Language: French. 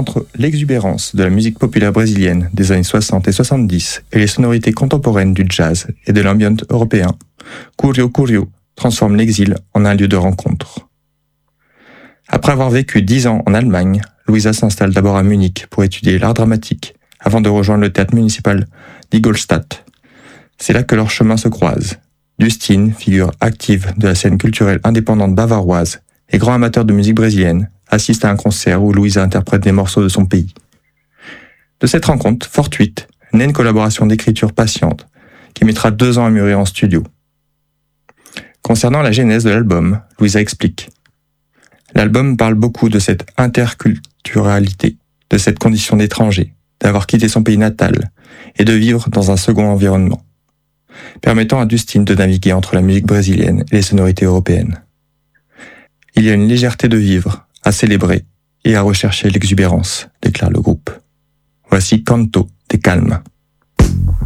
entre l'exubérance de la musique populaire brésilienne des années 60 et 70 et les sonorités contemporaines du jazz et de l'ambient européen, Curio Curio transforme l'exil en un lieu de rencontre. Après avoir vécu 10 ans en Allemagne, Louisa s'installe d'abord à Munich pour étudier l'art dramatique, avant de rejoindre le théâtre municipal d'Ingolstadt. C'est là que leurs chemins se croisent. Dustin, figure active de la scène culturelle indépendante bavaroise et grand amateur de musique brésilienne, assiste à un concert où Louisa interprète des morceaux de son pays. De cette rencontre fortuite naît une collaboration d'écriture patiente qui mettra 2 ans à mûrir en studio. Concernant la genèse de l'album, Louisa explique : l'album parle beaucoup de cette interculturalité, de cette condition d'étranger, d'avoir quitté son pays natal et de vivre dans un second environnement, permettant à Dustin de naviguer entre la musique brésilienne et les sonorités européennes. Il y a une légèreté de vivre à célébrer et à rechercher l'exubérance, déclare le groupe. Voici Canto des Calmes.